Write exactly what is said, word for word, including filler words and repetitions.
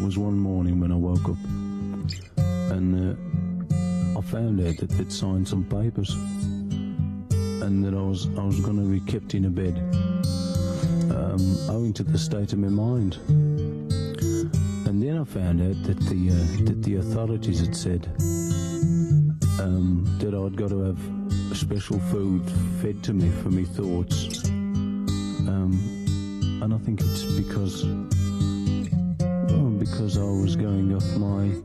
was one morning when I woke up, and uh, I found out that they'd signed some papers, and that I was I was going to be kept in a bed, um, owing to the state of my mind. And then I found out that the uh, that the authorities had said um, that I'd got to have special food fed to me for my thoughts, um, and I think it's because oh, because I was going off my